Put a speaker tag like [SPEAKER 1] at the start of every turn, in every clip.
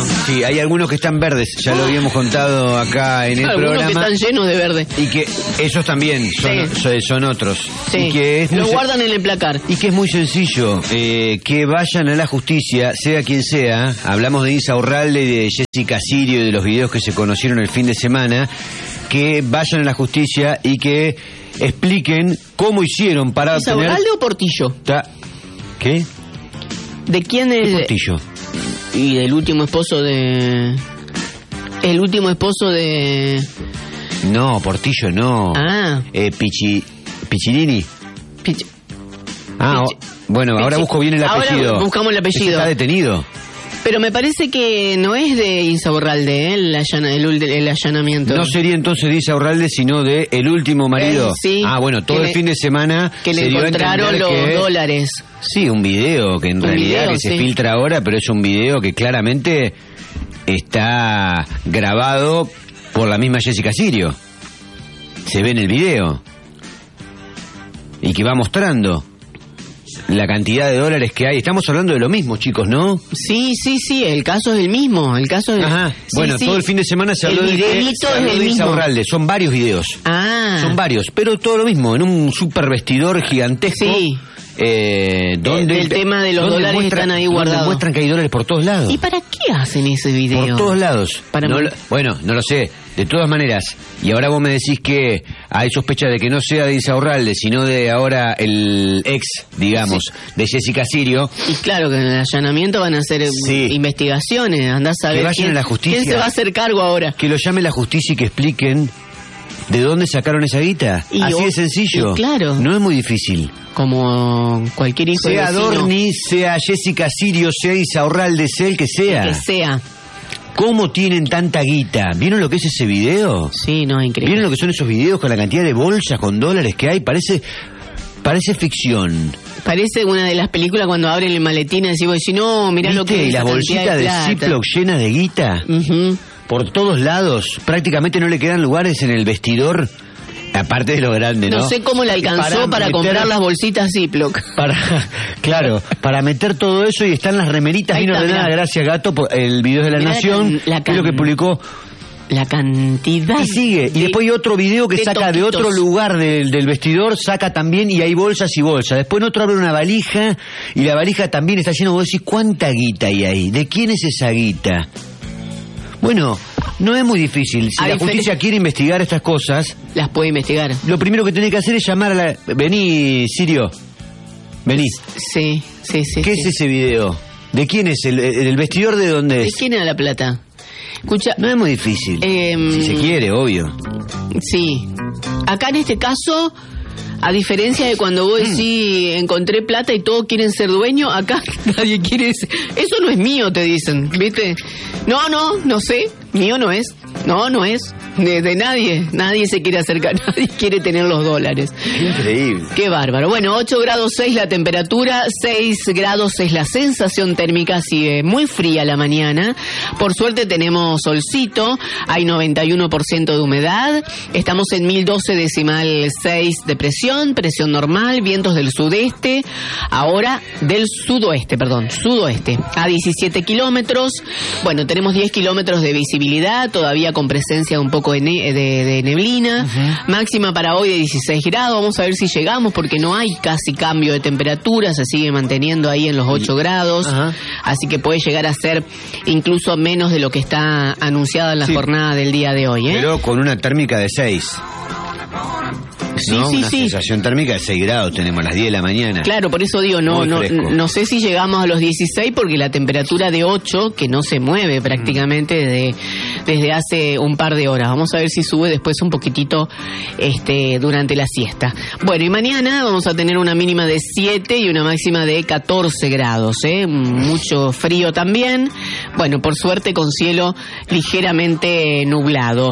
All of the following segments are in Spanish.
[SPEAKER 1] Sí, hay algunos que están verdes, ya lo habíamos contado acá en el programa.
[SPEAKER 2] Algunos que están llenos de verde.
[SPEAKER 1] Y que esos también son otros.
[SPEAKER 2] Sí,
[SPEAKER 1] y que
[SPEAKER 2] lo guardan en el placar.
[SPEAKER 1] Y que es muy sencillo, que vayan a la justicia, sea quien sea. Hablamos de Insaurralde y de Jessica Sirio y de los videos que se conocieron el fin de semana. Que vayan a la justicia y que expliquen cómo hicieron para obtener...
[SPEAKER 2] ¿Insaurralde o Portillo?
[SPEAKER 1] ¿Qué?
[SPEAKER 2] ¿De quién es?
[SPEAKER 1] Portillo.
[SPEAKER 2] Y del último esposo de... El último esposo de...
[SPEAKER 1] No, Portillo no. Piccirini. Bueno, ahora busco bien el apellido.
[SPEAKER 2] Ahora buscamos el apellido.
[SPEAKER 1] Está detenido.
[SPEAKER 2] Pero me parece que no es de Insaurralde, el allanamiento.
[SPEAKER 1] No sería entonces de Insaurralde, sino de el último marido.
[SPEAKER 2] Sí.
[SPEAKER 1] Bueno, todo el fin de semana
[SPEAKER 2] que le encontraron los dólares.
[SPEAKER 1] Sí, un video que en realidad se filtra ahora, pero es un video que claramente está grabado por la misma Jessica Sirio. Se ve en el video. Y que va mostrando la cantidad de dólares que hay. Estamos hablando de lo mismo, chicos, ¿no?
[SPEAKER 2] Sí, el caso es el mismo.
[SPEAKER 1] Bueno, todo el fin de semana se habló de Insaurralde. Son varios videos. Son varios, pero todo lo mismo, en un super vestidor gigantesco. Sí. Donde
[SPEAKER 2] el tema de los dólares están ahí guardados.
[SPEAKER 1] Muestran que hay dólares por todos lados.
[SPEAKER 2] ¿Y para qué hacen ese video?
[SPEAKER 1] Por todos lados. No lo sé. De todas maneras, y ahora vos me decís que hay sospecha de que no sea de Insaurralde, sino de ahora el ex, digamos, de Jessica Sirio.
[SPEAKER 2] Y claro que en el allanamiento van a hacer investigaciones, andás a ver
[SPEAKER 1] que vayan a la justicia.
[SPEAKER 2] ¿Quién se va a hacer cargo ahora?
[SPEAKER 1] Que lo llame la justicia y que expliquen de dónde sacaron esa guita. Así de sencillo.
[SPEAKER 2] Claro.
[SPEAKER 1] No es muy difícil.
[SPEAKER 2] Como cualquier hijo de vecino.
[SPEAKER 1] Sea Dorni, sea Jessica Sirio, sea Insaurralde, sea el que sea.
[SPEAKER 2] El que sea.
[SPEAKER 1] ¿Cómo tienen tanta guita? ¿Vieron lo que es ese video?
[SPEAKER 2] Sí, no, es increíble.
[SPEAKER 1] ¿Vieron lo que son esos videos con la cantidad de bolsas con dólares que hay? Parece ficción.
[SPEAKER 2] Parece una de las películas cuando abren el maletín y decimos, si no, mirá lo que es.
[SPEAKER 1] Y la bolsita de Ziploc llena de guita. Por todos lados. Prácticamente no le quedan lugares en el vestidor. Aparte de lo grande, ¿no?
[SPEAKER 2] No sé cómo le alcanzó para comprar las bolsitas Ziploc.
[SPEAKER 1] Claro, para meter todo eso, y están las remeritas bien ordenadas. Gracias, Gato, por el video de La Nación. Es lo que publicó.
[SPEAKER 2] La cantidad.
[SPEAKER 1] Y sigue. Y después hay otro video que saca de otro lugar del vestidor, saca también, y hay bolsas y bolsas. Después en otro abre una valija, y la valija también está llena. Vos decís, ¿cuánta guita hay ahí? ¿De quién es esa guita? Bueno, no es muy difícil. Si la justicia quiere investigar estas cosas,
[SPEAKER 2] las puede investigar.
[SPEAKER 1] Lo primero que tiene que hacer es llamar a la... Vení, Sirio. Vení.
[SPEAKER 2] Sí.
[SPEAKER 1] ¿Qué es ese video? ¿De quién es? ¿El vestidor de dónde es?
[SPEAKER 2] ¿De quién era La Plata? Escucha,
[SPEAKER 1] no es muy difícil. Si se quiere, obvio.
[SPEAKER 2] Sí. Acá en este caso, a diferencia de cuando vos decís encontré plata y todos quieren ser dueños, acá nadie quiere ser. Eso no es mío, te dicen, ¿viste? No sé, mío no es. No es. De nadie se quiere acercar, nadie quiere tener los dólares.
[SPEAKER 1] Qué increíble.
[SPEAKER 2] Qué bárbaro. Bueno, 8 grados 6 la temperatura, 6 grados es la sensación térmica, sigue muy fría la mañana. Por suerte tenemos solcito, hay 91% de humedad, estamos en 1012,6 de presión normal, vientos del sudeste, ahora del sudoeste, a 17 kilómetros. Bueno, tenemos 10 kilómetros de visibilidad, todavía con presencia un poco de neblina. Máxima para hoy de 16 grados. Vamos a ver si llegamos, porque no hay casi cambio de temperatura, se sigue manteniendo ahí en los 8 grados. Así que puede llegar a ser incluso menos de lo que está anunciado en la jornada del día de hoy.
[SPEAKER 1] Pero con una térmica de 6. Una sensación térmica de 6 grados tenemos a las 10 de la mañana.
[SPEAKER 2] Claro, por eso digo, no sé si llegamos a los 16, porque la temperatura de 8, que no se mueve prácticamente desde hace un par de horas. Vamos a ver si sube después un poquitito durante la siesta. Bueno, y mañana vamos a tener una mínima de 7 y una máxima de 14 grados, mucho frío también. Bueno, por suerte con cielo ligeramente nublado.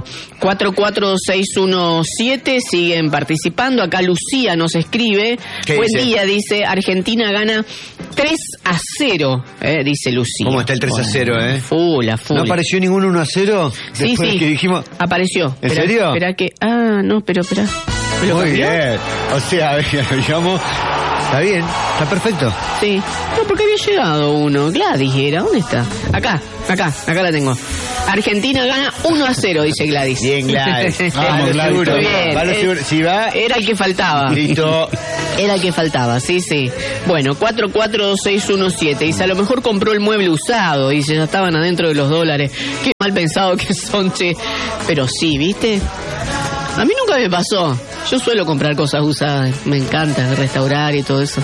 [SPEAKER 2] 44617 siguen participando. Acá Lucía nos escribe. Buen día, dice, Argentina gana 3-0, dice Lucía.
[SPEAKER 1] ¿Cómo está el 3-0,
[SPEAKER 2] Full.
[SPEAKER 1] ¿No apareció ningún 1-0?
[SPEAKER 2] Sí.
[SPEAKER 1] Que dijimos...
[SPEAKER 2] Apareció.
[SPEAKER 1] ¿En serio?
[SPEAKER 2] Espera que... no, pero espera.
[SPEAKER 1] Muy bien. O sea, digamos... Está bien, está perfecto.
[SPEAKER 2] Sí. No, porque había llegado uno. Gladys era. ¿Dónde está? Acá la tengo. Argentina gana 1-0, dice Gladys.
[SPEAKER 1] Bien, Gladys.
[SPEAKER 3] Vamos, Gladys.
[SPEAKER 1] Seguro.
[SPEAKER 2] Bien.
[SPEAKER 1] Va lo seguro. Si va,
[SPEAKER 2] Era el que faltaba.
[SPEAKER 1] listo.
[SPEAKER 2] Era el que faltaba, sí. Bueno, 44617. Dice, a lo mejor compró el mueble usado. Dice, ya estaban adentro de los dólares. Qué mal pensado que son, che. Pero sí, ¿viste? A mí nunca me pasó. Yo suelo comprar cosas usadas. Me encanta restaurar y todo eso.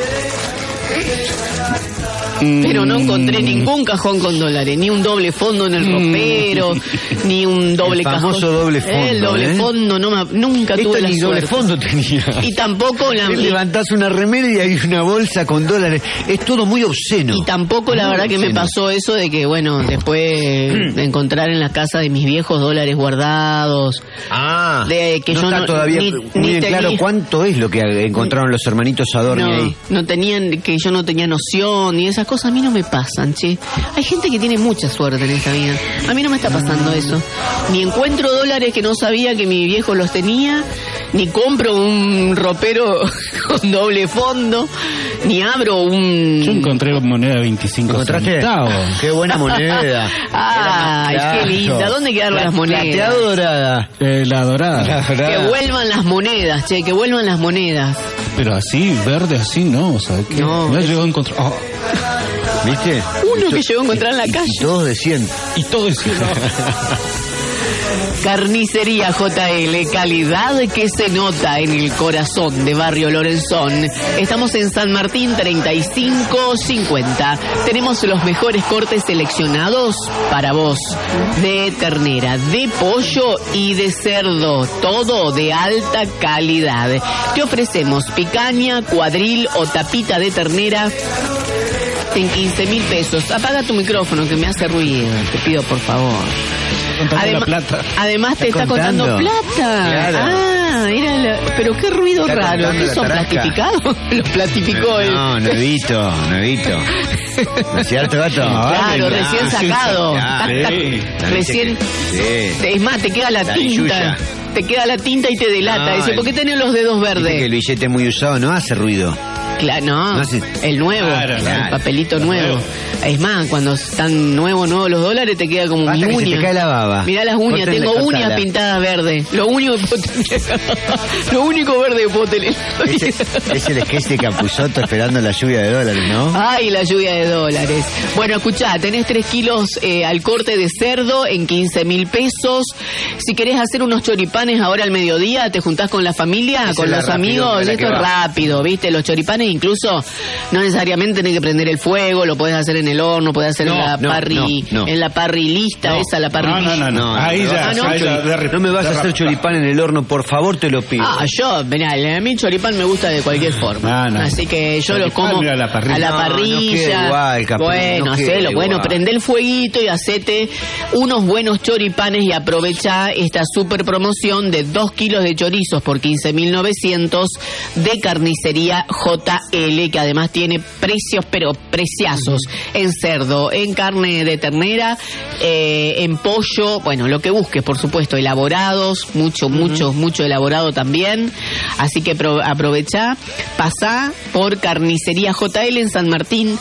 [SPEAKER 2] Pero no encontré ningún cajón con dólares, ni un doble fondo en el ropero, ni un doble
[SPEAKER 1] El
[SPEAKER 2] cajón.
[SPEAKER 1] famoso doble fondo.
[SPEAKER 2] El doble fondo, nunca
[SPEAKER 1] Esto
[SPEAKER 2] tuve la
[SPEAKER 1] ni doble
[SPEAKER 2] suerte.
[SPEAKER 1] fondo tenía.
[SPEAKER 2] Y tampoco la...
[SPEAKER 1] Levantás una remera y hay una bolsa con dólares. Es todo muy obsceno.
[SPEAKER 2] Y tampoco la
[SPEAKER 1] Muy
[SPEAKER 2] verdad que me
[SPEAKER 1] obsceno.
[SPEAKER 2] pasó eso de que, bueno, después de encontrar en la casa de mis viejos dólares guardados.
[SPEAKER 1] Ah,
[SPEAKER 2] De que
[SPEAKER 1] no
[SPEAKER 2] yo
[SPEAKER 1] está
[SPEAKER 2] no-
[SPEAKER 1] todavía
[SPEAKER 2] ni-
[SPEAKER 1] muy
[SPEAKER 2] ni
[SPEAKER 1] bien
[SPEAKER 2] tenía-
[SPEAKER 1] claro cuánto es lo que encontraron los hermanitos Adorni ahí.
[SPEAKER 2] No tenían, que yo no tenía noción y esas cosas a mí no me pasan, che. Hay gente que tiene mucha suerte en esta vida. A mí no me está pasando eso. Ni encuentro dólares que no sabía que mi viejo los tenía, ni compro un ropero con doble fondo, ni abro un...
[SPEAKER 3] Yo encontré moneda de 25
[SPEAKER 1] ¿Encontraste?
[SPEAKER 3] centavos.
[SPEAKER 1] Qué buena moneda.
[SPEAKER 2] Ay,
[SPEAKER 1] Era más
[SPEAKER 2] qué linda.
[SPEAKER 1] claro.
[SPEAKER 2] ¿Dónde quedaron las monedas?
[SPEAKER 1] Plateado o dorada.
[SPEAKER 3] La dorada.
[SPEAKER 2] Que vuelvan las monedas, che, que vuelvan las monedas.
[SPEAKER 3] Pero así, verde así, no. ¿Sabes qué?
[SPEAKER 2] No.
[SPEAKER 3] Me llegó a encontrar. Oh,
[SPEAKER 1] ¿Viste?
[SPEAKER 2] Uno que llegó a encontrar en la calle.
[SPEAKER 1] Y todos de 100.
[SPEAKER 3] y todo eso.
[SPEAKER 2] Carnicería JL, calidad que se nota en el corazón de Barrio Lorenzón. Estamos en San Martín 3550. Tenemos los mejores cortes seleccionados para vos. De ternera, de pollo y de cerdo. Todo de alta calidad. Te ofrecemos picaña, cuadril o tapita de ternera en 15.000 pesos. Apaga tu micrófono que me hace ruido. Te pido por favor.
[SPEAKER 3] Contando la plata.
[SPEAKER 2] Además te está contando plata.
[SPEAKER 1] Claro.
[SPEAKER 2] Ah, pero qué ruido
[SPEAKER 1] Está
[SPEAKER 2] raro.
[SPEAKER 1] contando
[SPEAKER 2] ¿Qué
[SPEAKER 1] la
[SPEAKER 2] son
[SPEAKER 1] tarasca.
[SPEAKER 2] platificados? Los platificó él.
[SPEAKER 1] No, nuevito. ¿No es cierto, gato?
[SPEAKER 2] Claro, recién sacado.
[SPEAKER 1] Claro.
[SPEAKER 2] Tac, tac.
[SPEAKER 3] Sí.
[SPEAKER 2] Recién.
[SPEAKER 1] Sí.
[SPEAKER 2] Es más, te queda la
[SPEAKER 1] La
[SPEAKER 2] tinta.
[SPEAKER 1] billulla.
[SPEAKER 2] Te queda la tinta y te delata.
[SPEAKER 1] No,
[SPEAKER 2] Dice, ¿por qué tenés los dedos
[SPEAKER 1] Dice que el
[SPEAKER 2] verdes?
[SPEAKER 1] billete muy usado no hace ruido.
[SPEAKER 2] Claro, no,
[SPEAKER 1] No hace-
[SPEAKER 2] el nuevo,
[SPEAKER 3] Claro,
[SPEAKER 2] el
[SPEAKER 1] claro.
[SPEAKER 2] papelito
[SPEAKER 3] El
[SPEAKER 2] nuevo.
[SPEAKER 3] nuevo.
[SPEAKER 2] Es más, cuando están nuevos los dólares te queda como
[SPEAKER 1] Basta
[SPEAKER 2] mi
[SPEAKER 1] que se
[SPEAKER 2] uña.
[SPEAKER 1] te cae la baba.
[SPEAKER 2] Mirá las uñas,
[SPEAKER 1] Córtenle,
[SPEAKER 2] tengo uñas
[SPEAKER 1] cortala.
[SPEAKER 2] pintadas verdes. Lo único que puedo tener, lo único verde que puedo tener.
[SPEAKER 1] Es el sketch de Capusotto esperando la lluvia de dólares, ¿no?
[SPEAKER 2] Ay, la lluvia de dólares. Bueno, escuchá, tenés 3 kilos al corte de cerdo en 15.000 pesos. Si querés hacer unos choripanes ahora al mediodía, te juntás con la familia,
[SPEAKER 1] Esa
[SPEAKER 2] con
[SPEAKER 1] es la
[SPEAKER 2] los
[SPEAKER 1] rápido,
[SPEAKER 2] amigos,
[SPEAKER 1] la
[SPEAKER 2] esto
[SPEAKER 1] que
[SPEAKER 2] es
[SPEAKER 1] va.
[SPEAKER 2] rápido, ¿viste? Los choripanes incluso no necesariamente tenés que prender el fuego, lo podés hacer en el horno, podés hacer en la
[SPEAKER 1] no.
[SPEAKER 2] en la parrilista,
[SPEAKER 3] No.
[SPEAKER 2] esa, la parrilla.
[SPEAKER 3] No. Ahí ya,
[SPEAKER 2] Ah, ¿no?
[SPEAKER 3] ahí ya,
[SPEAKER 1] No me vas a hacer choripán en el horno, por favor, te lo pido.
[SPEAKER 2] Ah, mirá, a mí el choripán me gusta de cualquier forma.
[SPEAKER 3] No.
[SPEAKER 2] Así que yo lo
[SPEAKER 3] Choripán,
[SPEAKER 2] como
[SPEAKER 3] mira, a la parrilla.
[SPEAKER 2] a la
[SPEAKER 1] No, no
[SPEAKER 2] parrilla.
[SPEAKER 1] queda igual, Capri,
[SPEAKER 2] bueno,
[SPEAKER 1] no queda
[SPEAKER 2] hacelo. Bueno,
[SPEAKER 1] igual.
[SPEAKER 2] prende el fueguito y hacete unos buenos choripanes y aprovecha esta super promoción de 2 kilos de chorizos por 15.900 de carnicería JL, que además tiene precios, pero preciazos, en cerdo, en carne de ternera, en pollo, bueno, lo que busques, por supuesto, elaborados, mucho elaborado también. Así que aprovecha, pasá por Carnicería JL en San Martín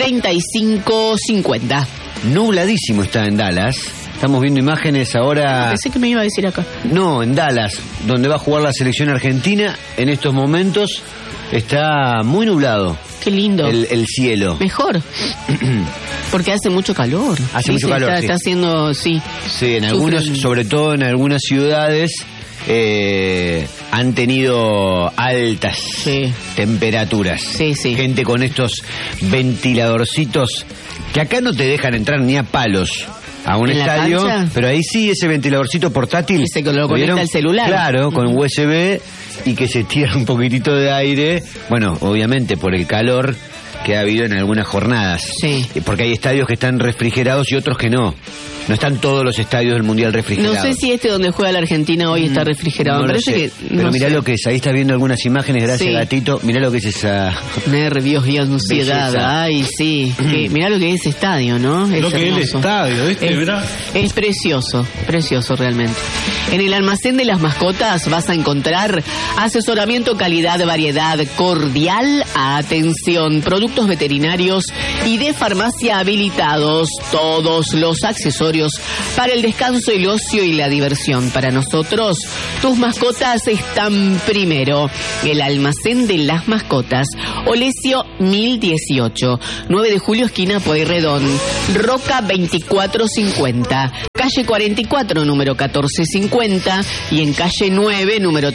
[SPEAKER 2] 3550.
[SPEAKER 1] Nubladísimo está en Dallas. Estamos viendo imágenes ahora.
[SPEAKER 2] Pensé que me iba a decir acá.
[SPEAKER 1] No, en Dallas, donde va a jugar la selección argentina. En estos momentos está muy nublado
[SPEAKER 2] Qué lindo.
[SPEAKER 1] el cielo.
[SPEAKER 2] Mejor. Porque hace mucho calor.
[SPEAKER 1] Hace mucho calor,
[SPEAKER 2] Está,
[SPEAKER 1] sí.
[SPEAKER 2] está haciendo, sí.
[SPEAKER 1] Sí, en algunos,
[SPEAKER 2] Sufren.
[SPEAKER 1] sobre todo en algunas ciudades, han tenido altas
[SPEAKER 2] Sí.
[SPEAKER 1] temperaturas.
[SPEAKER 2] Sí, sí.
[SPEAKER 1] Gente con estos ventiladorcitos que acá no te dejan entrar ni a palos a un
[SPEAKER 2] ¿En la
[SPEAKER 1] estadio,
[SPEAKER 2] cancha?
[SPEAKER 1] pero ahí sí ese ventiladorcito portátil.
[SPEAKER 2] Ese que lo conecta
[SPEAKER 1] ¿vieron?
[SPEAKER 2] al celular.
[SPEAKER 1] Claro, con USB y que se tira un poquitito de aire. Bueno, obviamente por el calor que ha habido en algunas jornadas.
[SPEAKER 2] Sí.
[SPEAKER 1] Porque hay estadios que están refrigerados y otros que no. No están todos los estadios del Mundial refrigerados.
[SPEAKER 2] No sé si donde juega la Argentina hoy está refrigerado.
[SPEAKER 1] No
[SPEAKER 2] parece que
[SPEAKER 1] pero mirá lo que es, ahí está viendo algunas imágenes, gracias Gatito, mirá lo que es esa...
[SPEAKER 2] Nervios y ansiedad,
[SPEAKER 1] belleza.
[SPEAKER 2] ay sí, mirá lo que es ese estadio, ¿no? Es
[SPEAKER 3] lo que es el estadio, ¿viste?
[SPEAKER 2] Es precioso, precioso realmente. En el almacén de las mascotas vas a encontrar asesoramiento, calidad, variedad, cordial atención, productos veterinarios y de farmacia habilitados, todos los accesorios para el descanso, el ocio y la diversión. Para nosotros, tus mascotas están primero. El almacén de las mascotas, Olesio 1018, 9 de julio, esquina Pueyrredón, Roca 2450, calle 44, número 1450, y en calle 9, número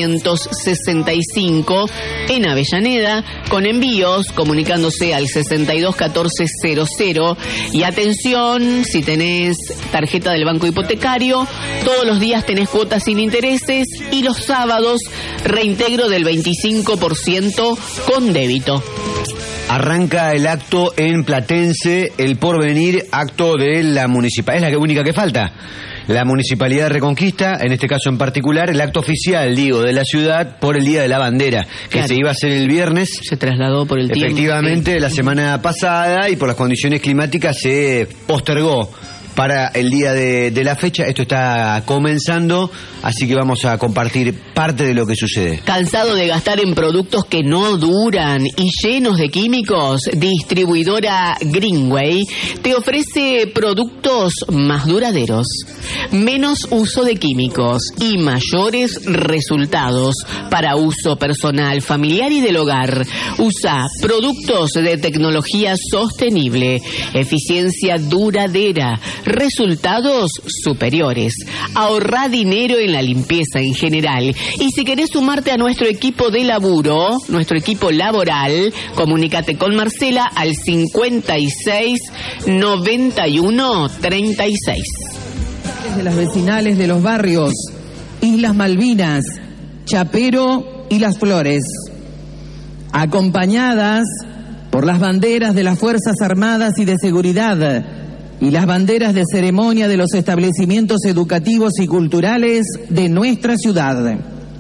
[SPEAKER 2] 365, en Avellaneda, con envíos comunicándose al 621400. Y atención, si tenés tarjeta del banco hipotecario, todos los días tenés cuotas sin intereses y los sábados reintegro del 25% con débito.
[SPEAKER 1] Arranca el acto en Platense, el Porvenir, acto de la municipalidad, es la única que falta. La Municipalidad de Reconquista, en este caso en particular, el acto oficial, digo, de la ciudad por el Día de la Bandera, que se iba a hacer el viernes.
[SPEAKER 2] Se trasladó por el tiempo.
[SPEAKER 1] Efectivamente, la semana pasada, y por las condiciones climáticas se postergó para el día de la fecha. Esto está comenzando, así que vamos a compartir parte de lo que sucede.
[SPEAKER 2] ¿Cansado de gastar en productos que no duran y llenos de químicos? Distribuidora Greenway te ofrece productos más duraderos, menos uso de químicos y mayores resultados para uso personal, familiar y del hogar. Usa productos de tecnología sostenible, eficiencia duradera, resultados superiores. Ahorra dinero en la limpieza en general. Y si querés sumarte a nuestro equipo de laburo, nuestro equipo laboral, comunícate con Marcela al 56 91 36.
[SPEAKER 4] De las vecinales de los barrios Islas Malvinas, Chapero y Las Flores, acompañadas por las banderas de las Fuerzas Armadas y de Seguridad y las banderas de ceremonia de los establecimientos educativos y culturales de nuestra ciudad.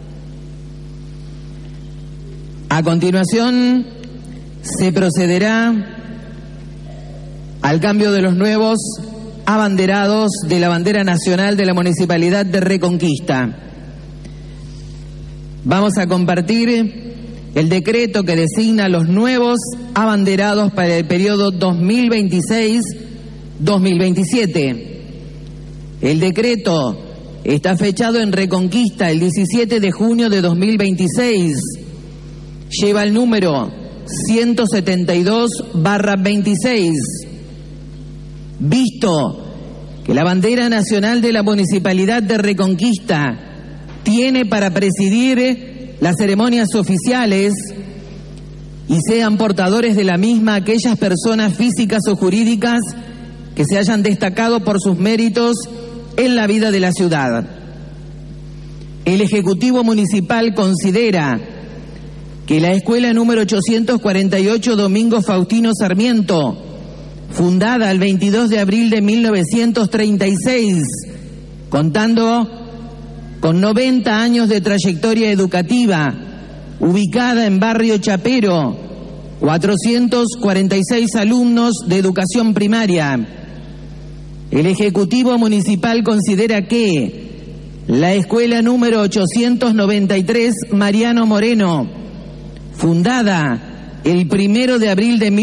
[SPEAKER 4] A continuación, se procederá al cambio de los nuevos abanderados de la bandera nacional de la Municipalidad de Reconquista. Vamos a compartir el decreto que designa los nuevos abanderados para el periodo 2026-2027. El decreto está fechado en Reconquista el 17 de junio de 2026. Lleva el número 172/26. Visto que la bandera nacional de la Municipalidad de Reconquista tiene para presidir las ceremonias oficiales y sean portadores de la misma aquellas personas físicas o jurídicas que se hayan destacado por sus méritos en la vida de la ciudad. El Ejecutivo Municipal considera que la escuela número 848 Domingo Faustino Sarmiento, fundada el 22 de abril de 1936, contando con 90 años de trayectoria educativa, ubicada en barrio Chapero, 446 alumnos de educación primaria. El Ejecutivo Municipal considera que la escuela número 893 Mariano Moreno, fundada el 1 de abril de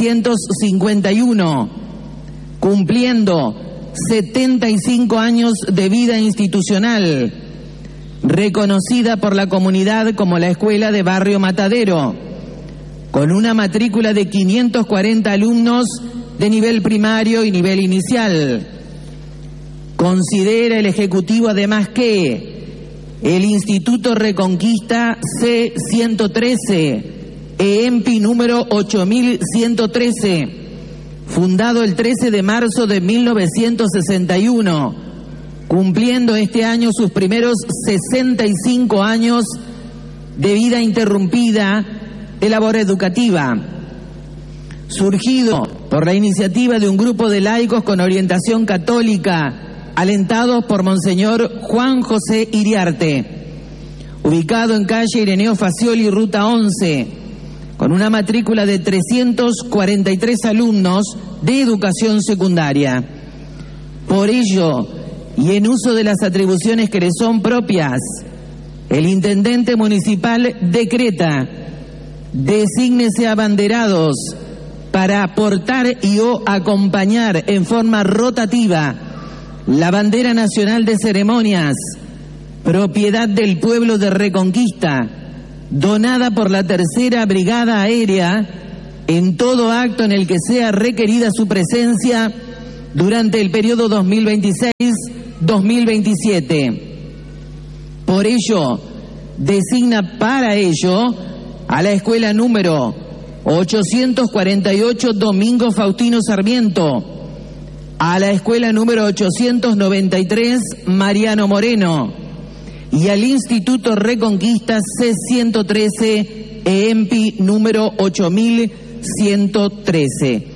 [SPEAKER 4] 1951, cumpliendo 75 años de vida institucional, reconocida por la comunidad como la escuela de Barrio Matadero, con una matrícula de 540 alumnos de nivel primario y nivel inicial. Considera el Ejecutivo además que el Instituto Reconquista C113, EMPI número 8113, fundado el 13 de marzo de 1961, cumpliendo este año sus primeros 65 años de vida interrumpida de labor educativa, surgido por la iniciativa de un grupo de laicos con orientación católica, alentados por Monseñor Juan José Iriarte, ubicado en calle Ireneo Facioli, ruta 11, con una matrícula de 343 alumnos de educación secundaria. Por ello, y en uso de las atribuciones que le son propias, el intendente municipal decreta: desígnese abanderados para portar y o acompañar en forma rotativa la bandera nacional de ceremonias, propiedad del pueblo de Reconquista, donada por la Tercera Brigada Aérea, en todo acto en el que sea requerida su presencia durante el periodo 2026-2027. Por ello, designa para ello a la escuela número 848 Domingo Faustino Sarmiento, a la escuela número 893 Mariano Moreno y al Instituto Reconquista C113 EMPI número 8113.